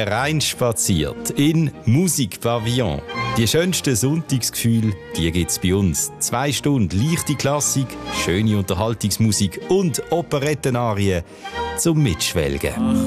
hereinspaziert in Musikpavillon. Die schönsten Sonntagsgefühle, die gibt's bei uns. 2 Stunden leichte Klassik, schöne Unterhaltungsmusik und Operettenarien zum Mitschwelgen.